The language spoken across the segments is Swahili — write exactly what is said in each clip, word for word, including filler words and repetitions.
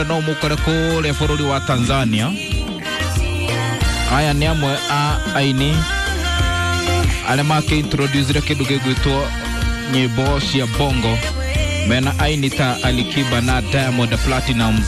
no mukore kule bururi wa Tanzania. Aya ni amwe a aini ale make introduce kindu gigwitwo nyimbo cia bongo mena aini ta Alikiba na Diamond Platinumz.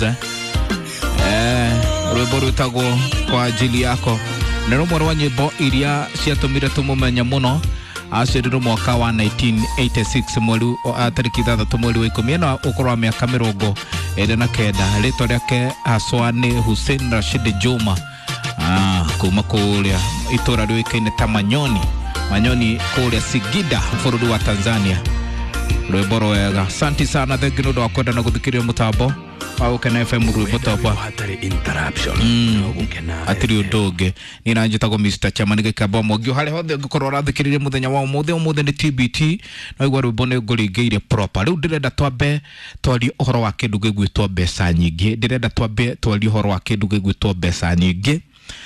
Eh rwimbo rutagwo kwa ajili yako ni rumwe rwa nyimbo iria ciatumire tumumenya muno acirirwo mwaka wa nineteen eighty-six mweri tariki ithathatũ mweri wa ikũmi na ukorwa miaka mirongo ĩrĩ na kenda. Rĩtwa rĩake haswa nĩ Hussein Rashid Juma ah kuma kuria itora rĩoikaine ta Manyoni Manyoni kuria Singida bũrũri wa Tanzania. Rwĩmbo rwega. Asante sana thengio ndo akwenda na gũthikĩrĩria mũtambo au kana F M rwĩmbo topa hatari interruption atiri udoge ni nanjitagwo Mister Chama nigikamba mogio hale hothe ngũkorwo rathikĩrĩria muthenya wa umuthe umuthe ni T B T no igwa rwĩmbo nĩ ngũrĩngĩire proper. Rĩu ndĩrenda twambe twari ũhoro wa kĩndũ gĩgwĩtwo mbeca nyingĩ. Ndĩrenda twambe twari ũhoro wa kĩndũ gĩgwĩtwo mbeca nyingĩ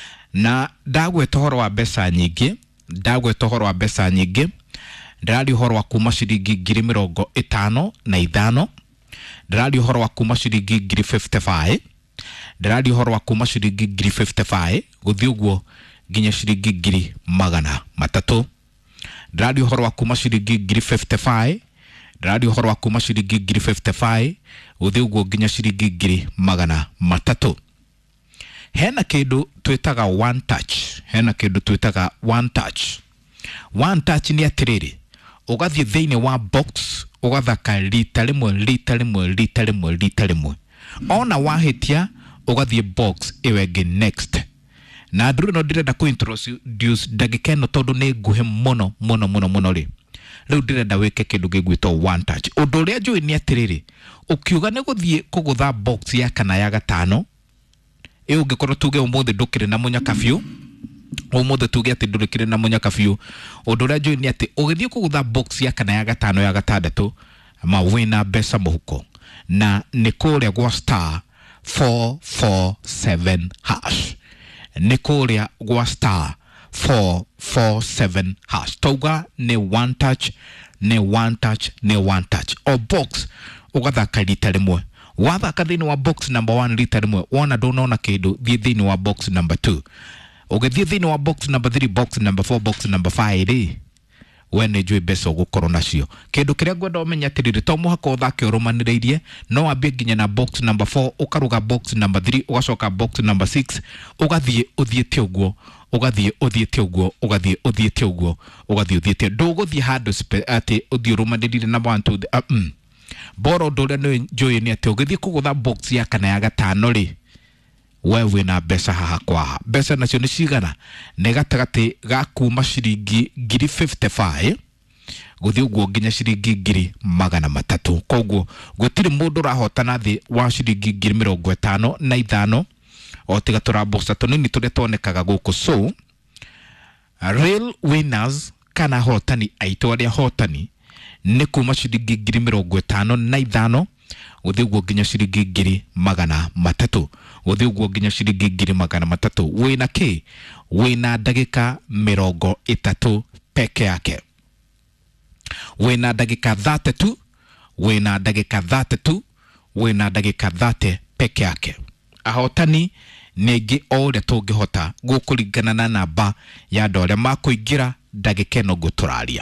na ndagweta ũhoro wa mbeca nyingĩ ndagweta ũhoro wa mbeca nyingĩ ndarari ũhoro wa kuma ciringi ngiri mĩrongo ĩtano na ithano. Ndarari ũhoro wa kuma ciringi ngiri fifty-five. Ndarari ũhoro wa kuma ciringi ngiri fifty-five gũthiĩ ũguo nginya ciringi ngiri magana matatũ. Ndarari ũhoro wa kuma ciringi ngiri fifty-five. Ndarari ũhoro wa kuma ciringi ngiri fifty-five gũthiĩ ũguo nginya ciringi ngiri magana matatũ. Hena kĩndũ twĩtaga one touch. Hena kĩndũ twĩtaga one touch. One touch ni atiriri ugathie thĩinĩ wa box ugathaka rita rimwe rita rimwe rita rimwe rita rimwe ona wahitia ugathie box iwege next. Na nduru no ndirenda ku introduce ndagika ĩno tondu nĩ nguhe muno muno muno muno ri. Rĩu ndirenda wĩke kĩndũ gĩgwĩtwo one touch. Ũndũ ũrĩa njũĩ nĩ atiriri ukiuga nĩ gũthie kũgũtha box ya kana ya gatano ĩ ũngĩkorwo tuge ũmũthĩ ndũkĩrĩ na munyaka biũ umuthe tuge ati ndurikire na munyaka biũ. Ũndũ ũrĩa njũĩ nĩ atĩ ũgĩthiĩ kũgũtha box ya kana ya gatano ya gatandatũ ma wĩna mbeca mũhuko na nĩ kũrĩa gwa star four four seven hash. Nĩ kũrĩa gwa star four four seven hash. Tauga nĩ one touch nĩ one touch nĩ one touch. O box ugathaka rita rimwe. Wathaka thĩinĩ wa box number one rita rimwe wona ndũnona kĩndũ thiĩ thĩinĩ wa box number two. Ugethi thini wa box number three, box number four, box number five ri wene njui beso gukorwo nacio. Kindu kiria ngwenda umenya atiriri to muhaka uthake urumaniriirie no wambie nginya na box number four ukaruga box number three ugacoka box number six ugathie uthiete uguo ugathie uthiete uguo ugathie uthiete uguo ugathie uthiete nduguthie handu ati uthie urumaniriire number one two uh, mm. Boro nduria ni njui ni ati ugithie kugutha box ya kana ya gatano ri wewe na mbeca haha kwa mbeca nacio ni cigana nĩ gatagati ga kuma ciringi ngiri fifty-five guthi uguo nginya ciringi ngiri magana matatũ. Koguo gũtirĩ mũndũ rahotana thĩ wa ciringi ngiri mĩrongo ĩtano na ithano o tiga tũramboca tũnini tũrĩa tuonekaga gũkũ. So real winners kana hotani aitũ arĩa hotani nĩ kuma ciringi ngiri mĩrongo ĩtano na ithano guthi uguo nginya ciringi ngiri magana matatũ. Guthi uguo nginya ciringi ngiri magana matatũ. Wĩna kĩ? Wĩna ndagĩka mĩrongo ĩtatũ peke yake. Wĩna ndagĩka thirty-two. Wĩna ndagĩka thirty-two. Wĩna ndagĩka thirty peke yake. Ahotani nĩngĩ o ũrĩa tũngĩhota gũkũringana na namba ya andũ arĩa makũingĩra ndagĩka ĩno ngũtũraria.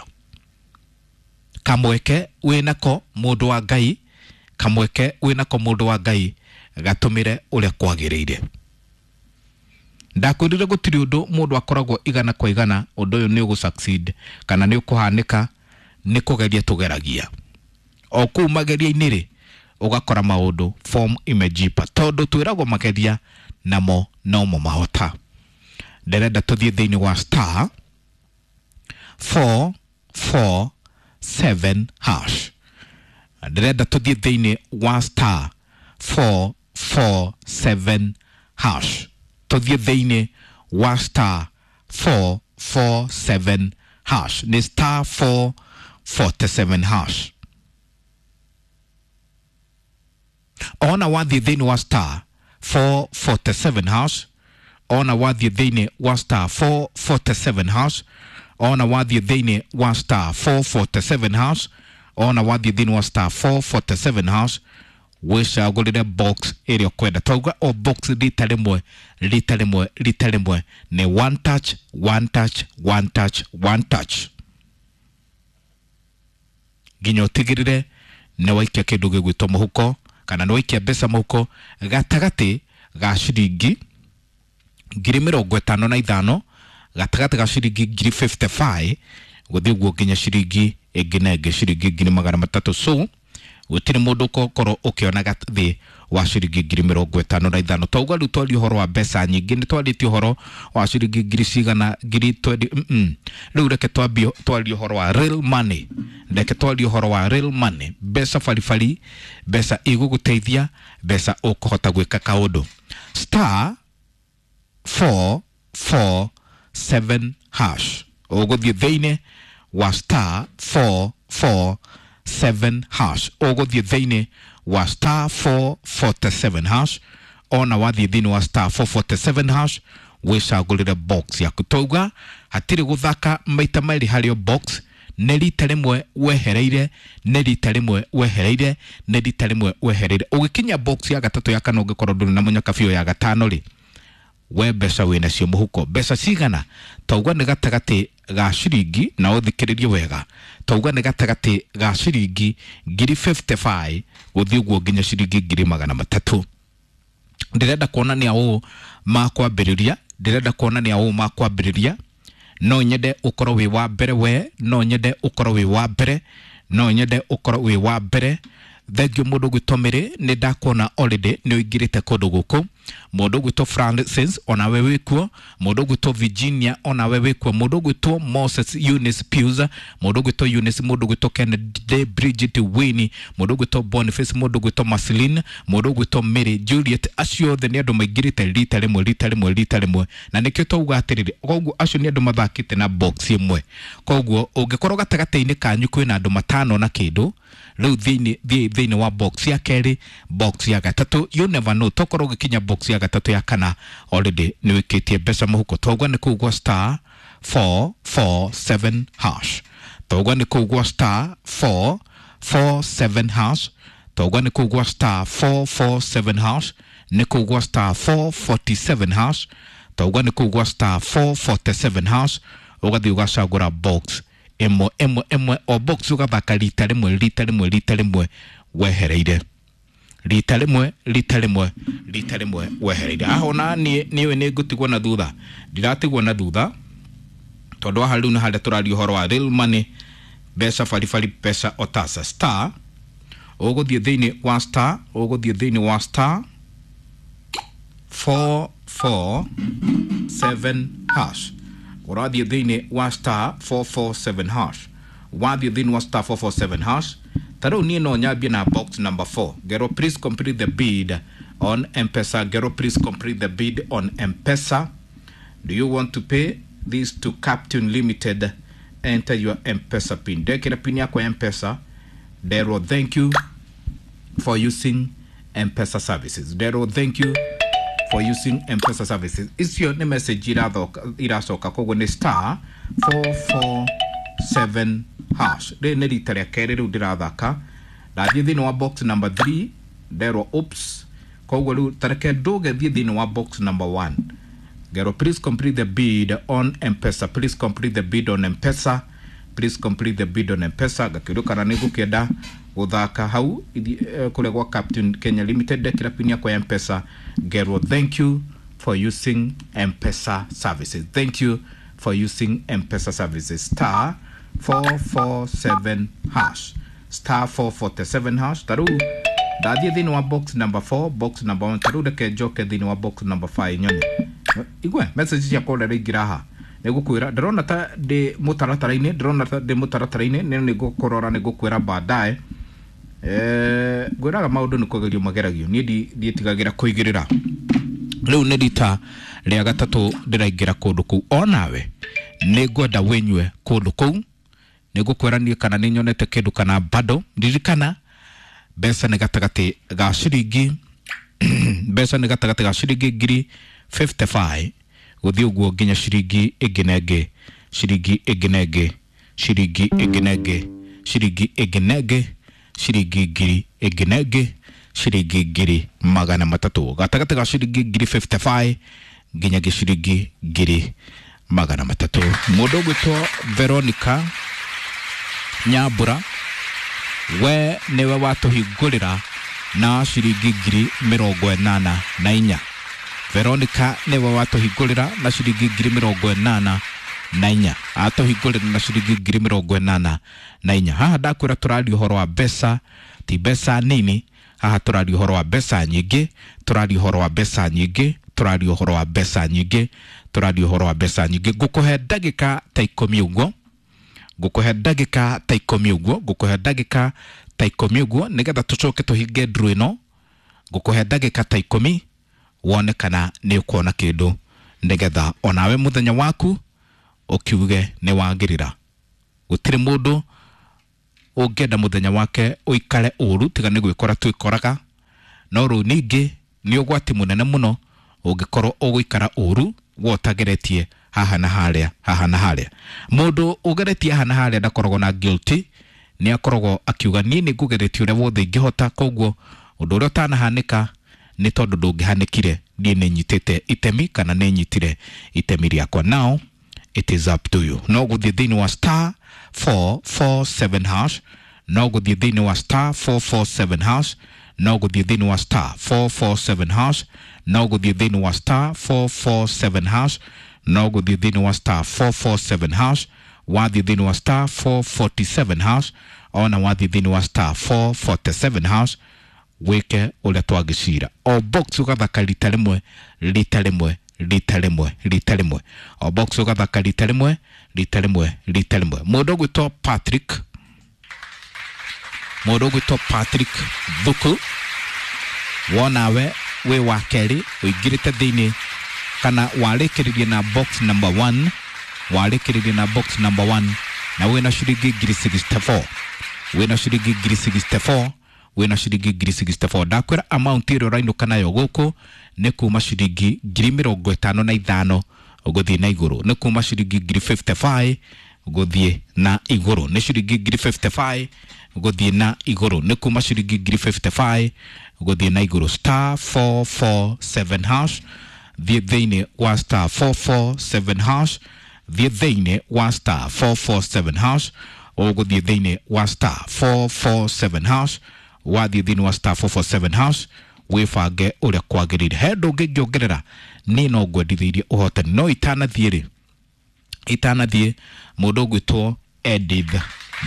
Kamweke wĩnako mũndũ wa Ngai. Kamweke wĩnako mũndũ wa Ngai gatumire uria kwagĩrĩire. Ndakwĩrire gũtirĩ ũndũ mũndũ akoragwo igana kwa igana ũndũ ũyũ nĩ ũgũ succeed kana nĩ ũkũhanĩka nĩ kũgeria tũgeragia. O kũu mageria-inĩ rĩ ũgakora maũndũ form imejipa tondũ twĩragwo mageria namo nomo mahota. Ndĩrenda tũthiĩ thĩinĩ wa star four four seven hash. Ndĩrenda tũthiĩ thĩinĩ wa star four four seven hash. Tũthiĩ thĩinĩ wa star four four seven hash. Ni star four forty-seven hash. Ona wathiĩ thĩinĩ wa star four forty-seven hash. Ona wathiĩ thĩinĩ wa star four forty-seven hash. Ona wathiĩ thĩinĩ wa star four forty-seven hash. Ona wathiĩ thĩinĩ wa star four forty-seven hash. wicagurire box ĩrĩa kwenda tauga o box rita rimwe rita rimwe rita rimwe ni one touch one touch one touch one touch nginya utigirire ne waikia kindu gigwitwo muhuko kana ne waikia mbeca muhuko gatagati ga ciringi ngiri mirongo itano na ithano gatagati ga ciringi ngiri fifty-five guthii guo nginya ciringi inginenge ciringi ngiri magana matatu so gutiri mundu kokoro ukiona gathi wa ciringi ngiri mirongo itano na ithano tauga riu twari uhoro wa mbeca nyingi ni twariti uhoro wa ciringi ngiri cigana ngiri twenty mm riu reke twambie twari uhoro wa real money reke twari uhoro wa real money mbeca farifari mbeca iguguteithia mbeca ukuhota gwika kaundu star four four seven hash uguthie theine wa star four four seven hash uguthie theine wa star four forty-seven hash ona wathie thini wa star four forty-seven hash wicagurire box yaku tauga hatiri guthaka maita mairi hario box ne rita rimwe wehereire ne rita rimwe wehereire ne rita rimwe wehereire ugikinya box ya gatatu ya kana ungikorwo nduri na munyaka biyo ya gatano ri we mbeca wina cio muhuko mbeca cigana tauga ni gatagati ga ciringi na uthikiririe wega tauga ni gatagati ga ciringi ngiri fifty-five guthii guo nginya ciringi ngiri magana matatu ndirenda kuonania uu makwambiriria ndirenda kuonania uu makwambiriria no nyende ukorwo wi wa mbere we no nyende ukorwo wi wa mbere no nyende ukorwo wi wa mbere thengio mundu gwitomire ni ndakona already ni uingirite kundu guku mundu gwitwo Francis ona we wikuo mundu gwitwo Virginia ona we wikuo mundu gwitwo Moses Eunice Pius mundu gwitwo Eunice mundu gwitwo Kennedy Bridget Winnie mundu gwitwo Boniface mundu gwitwo Marceline mundu gwitwo Mary Juliet acio the ni andu maingirite rita rimwe rita rimwe rita rimwe na nikio twauga atiriri koguo acio ni andu mathakite na box imwe koguo ungikorwo gatagati-ini kanyu kwina andu matano na kindu riu thini thini wa box ya keri box ya gatatu you never know tokorwo gikinya box ya gatatu ya kana already ni wikitie mbeca muhuko togwa ni kugwa star four four seven hash togwa ni kugwa star four four seven hash togwa ni kugwa star four four seven hash ni kugwa star four forty-seven hash togwa ni kugwa star four forty-seven hash ugathi ugacagura box emo emo emo o box ugathaka rita rimwe rita rimwe rita rimwe wehereire rita rimwe rita rimwe rita rimwe wehereire ahona ni niwe ni gutigwo na thutha ndiratigwo na thutha tondu aha riu na hale turari uhoro wa real money mbeca farifari pesa otasa star uguthie thiini wa star uguthie thiini wa star four four seven hash urathie thiini wa star four four seven hash wathie thiini wa star four four seven hash taro ni no nyambie na box number four gero please complete the bid on M-Pesa gero please complete the bid on M-Pesa do you want to pay this to Captain Limited enter your M-Pesa pin dekira pin yako M-Pesa Dero thank you for using M-Pesa services Dero thank you for using M-Pesa services is your name message irathoka iracoka koguo ni star four four seven hash de ne rita ria keri riu ndirathaka ndathie thini wa box number three Dero oops koguo riu tareke nduge thie thini wa box number one Gero please complete the bid on M-Pesa please complete the bid on M-Pesa please complete the bid on M-Pesa gakiruka na nigukienda guthaka hau kule gwa Captain Kenya Limited dekira pin yako ya M-Pesa Gero thank you for using M-Pesa services thank you for using M-Pesa services star four four seven hash star four forty-seven hash taru dathie thini wa box number four box number one taru deke joke thini wa box number five nyone igwe message ya kola regiraha nigukwira ndirona ta ndi mutaratara-ini ndirona ta ndi mutaratara-ini ni nigukorora nigukwira baadaye eh gwiraga maundu ni kugerio mageragio ni ndi ndietigagira kuigirira riu ni rita ria gatatu ndiraingira kundu ku onawe ni ngwenda wenywe kundu ku nigukwira ni kana ni nyonete kindu kana bado ndirikana mbeca ni gatagati ga ciringi mbeca ni gatagati ga ciringi ngiri fifty-five guthii uguo nginya ciringi inginenge ciringi inginenge ciringi inginenge ciringi inginenge ciringi ngiri inginenge ciringi ngiri magana matatu gatagati ga ciringi ngiri fifty-five nginya ciringi ngiri magana matatu. Mundu gwitwo Veronica Nyambura we niwe watuhingurira na ciringi ngiri mirongo inana na inya. Veronica niwe watuhingurira na ciringi ngiri mirongo inana na inya. Atuhingurira na ciringi ngiri mirongo inana na inya. Haha ndakwira turari uhoro wa besa ti besa nini. Haha turari uhoro wa besa nyingi, turari uhoro wa besa nyingi, turari uhoro wa besa nyingi, turari uhoro wa besa nyingi. Ngukuhe ndagika ta ikumi uguo, ngukuhe ndagika ta ikumi uguo, ngukuhe ndagika ta ikumi uguo nigetha tucoke tuhinge ndru ino. Ngukuhe ndagika ta ikumi wone kana ni ukuona kindu nigetha onawe muthenya waku ukiuge ni wagirira. Gutire mundu ungenda muthenya wake uikare uru tiga ni gwikora twikoraga, no ru ningi ni ugwati munene muno ungikorwo uguikara uru wotageretie haha na haria haha na haria. Mundu ugeretie haha na haria ndakoragwo na guilty, ni akoragwo akiuga ni ni ngugeretie uria wothe ingihota, koguo undu uria utanahanika ni tondu ndungihanikire ni ni nyitite itemi kana ni nyitire itemi riakwa. Now it is up to you. No guthie thini wa star four four seven hash, no guthie thini wa star four four seven hash, no guthie thini wa star four four seven hash, no guthie thini wa star four four seven hash, no guthie thini wa star four four seven hash, wathie thini wa star four forty-seven hash, ona wathie thini wa star four forty-seven hash weke uria twagicira. O box ugathaka rita rimwe rita rimwe rita rimwe rita rimwe, o box ugathaka rita rimwe rita rimwe rita rimwe. Mundu gwitwo Patrick, mundu gwitwo Patrick Thuku, wonawe we wa keri uingirite thini kana warikiririe na box number one, warikiririe na box number one na wina ciringi ngiri sixty-four, wina ciringi ngiri sixty-four, wina ciringi ngiri sixty-four. Ndakwira amount iro rainuka nayo guku ni kuma ciringi ngiri mirongo itano na ithano uguthie na iguru, ni kuma ciringi ngiri fifty-five uguthie na iguru, ni ciringi ngiri fifty-five uguthie na iguru, ni kuma ciringi ngiri fifty-five uguthie na iguru. Star four four seven hash, thie thini wa star four four seven hash, thie thini wa star four four seven hash, uguthie thini wa star four four seven hash, wathie thini wa star four four seven hash wifange uria kwagirire. He ndungi ngiongerera ni no ngwendithirie uhotani, no itana thiiri itana thie mundu gwitwo Edith,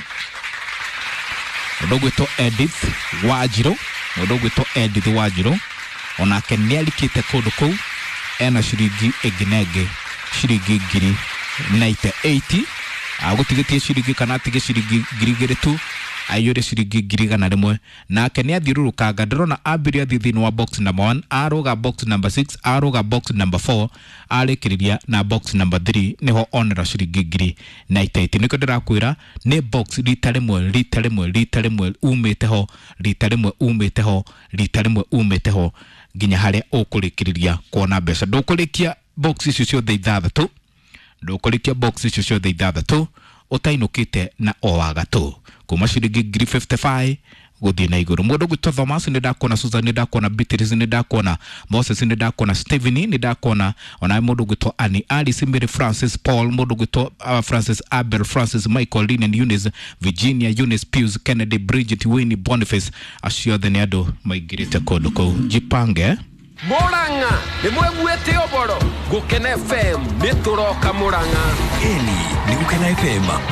mundu gwitwo Edith Wanjiru, mundu gwitwo Edith Wanjiru onake ni alikite kundu kuu ena ciringi inginenge ciringi ngiri eighty, agutigitie ciringi kana atige ciringi ngiri igiri tu ayure ciringi ngiri igana rimwe. Nake ni athirurukaga ndirona ambiria thithini wa box number one, aruga box number six, aruga box number four, arikiriria na box number three niho onera ciringi ngiri eighty. Niko ndirakwira ni box rita rimwe rita rimwe rita rimwe umite ho, rita rimwe umite ho, rita rimwe umite ho nginya haria ukurikiriria kuona mbeca. Ndukurikia box icio ciothe ithathatu, ndukurikia box icio ciothe ithathatu utainukite na o wagatu kuma ciringi ngiri fifty-five guthie na iguru. Mundu gwitwo Thomas ni ndakona, Susan ni ndakona, Beatrice ni ndakona, Moses ni ndakona, Steven ni ndakona, ona mundu gwitwo Annie, Alice, Mary, Francis, Paul, mundu gwitwo uh, Francis, Abel, Francis, Michael, Lynn, Eunice, Virginia, Eunice, Pius, Kennedy, Bridget, Winnie, Boniface, acio the ni andu maigirite kundu kuu. Jipange Muranga ni mwegwete oboro Gukena F M ni turoka Muranga. Eni ni Gukena F M.